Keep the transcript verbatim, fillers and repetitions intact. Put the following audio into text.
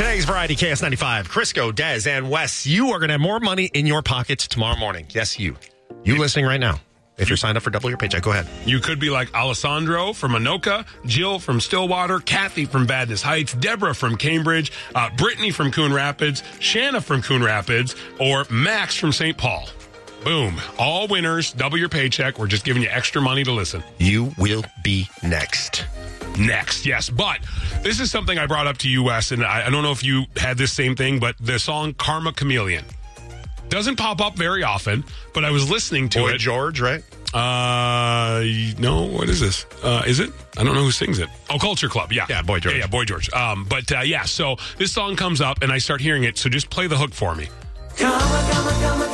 Today's Variety K S ninety-five. Crisco, Dez, and Wes, you are going to have more money in your pockets tomorrow morning. Yes, you. You listening right now. If you're signed up for Double Your Paycheck, go ahead. You could be like Alessandro from Anoka, Jill from Stillwater, Kathy from Badness Heights, Deborah from Cambridge, uh, Brittany from Coon Rapids, Shanna from Coon Rapids, or Max from Saint Paul. Boom. All winners, double your paycheck. We're just giving you extra money to listen. You will be next. Next, yes. But this is something I brought up to you, Wes, and I, I don't know if you had this same thing, but the song Karma Chameleon doesn't pop up very often, but I was listening to Boy it. George, right? Uh, no, what is this? Uh, is it? I don't know who sings it. Oh, Culture Club, yeah. Yeah, Boy George. Yeah, yeah, Boy George. Um, but, uh, yeah, so this song comes up, and I start hearing it, so just play the hook for me. Karma, karma, karma,